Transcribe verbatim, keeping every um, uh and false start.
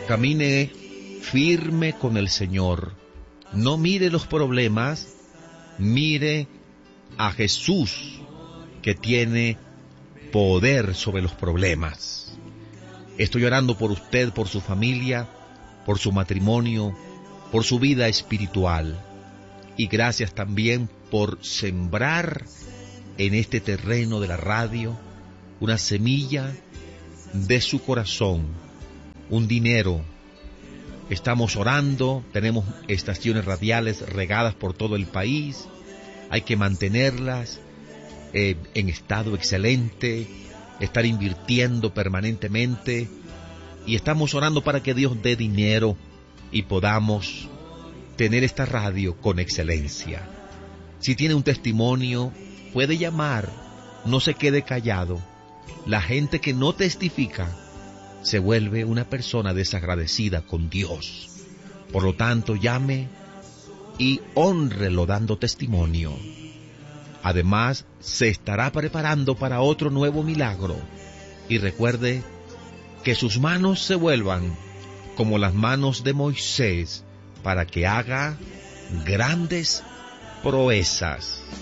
Camine firme con el Señor. No mire los problemas, mire a Jesús, que tiene poder sobre los problemas. Estoy orando por usted, por su familia, por su matrimonio, por su vida espiritual. Y gracias también por sembrar en este terreno de la radio una semilla de su corazón, un dinero. Estamos orando, tenemos estaciones radiales regadas por todo el país. Hay que mantenerlas eh, en estado excelente, estar invirtiendo permanentemente. Y estamos orando para que Dios dé dinero y podamos tener esta radio con excelencia. Si tiene un testimonio, puede llamar, no se quede callado. La gente que no testifica se vuelve una persona desagradecida con Dios. Por lo tanto, llame y hónrelo dando testimonio. Además, se estará preparando para otro nuevo milagro. Y recuerde que sus manos se vuelvan como las manos de Moisés para que haga grandes proezas.